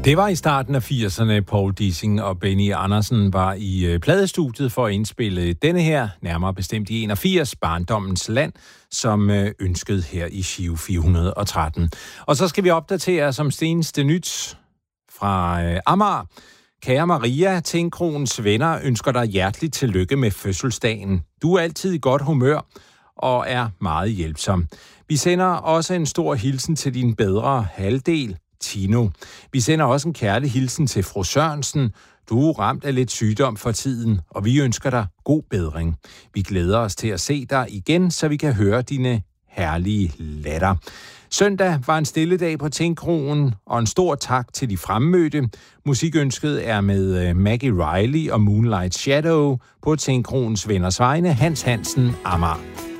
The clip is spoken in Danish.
Det var i starten af 80'erne. Paul Dissing og Benny Andersen var i pladestudiet for at indspille denne her, nærmere bestemt i 81, Barndommens Land, som ønskede her i Giro 413. Og så skal vi opdatere som seneste nyt fra Amager. Kære Maria, Tingkroens venner ønsker dig hjerteligt tillykke med fødselsdagen. Du er altid i godt humør og er meget hjælpsom. Vi sender også en stor hilsen til din bedre halvdel, Tino. Vi sender også en kærlig hilsen til fru Sørensen. Du er ramt af lidt sygdom for tiden, og vi ønsker dig god bedring. Vi glæder os til at se dig igen, så vi kan høre dine herlige latter. Søndag var en stille dag på Tingkroen, og en stor tak til de fremmødte. Musikønsket er med Maggie Riley og Moonlight Shadow på Tingkroens venners vegne, Hans Hansen, Amager.